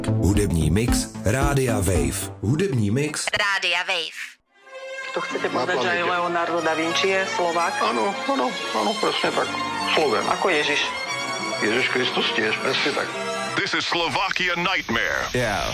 Hudební mix Rádia Wave. Hudební mix Rádia Wave. To chcete povedať, že aj Leonardo da Vinci je Slovák? Áno, presne tak. Sloven. Ako Ježiš. Ježiš Kristus tiež, presne tak. This is Slovakia Nightmare. Yeah.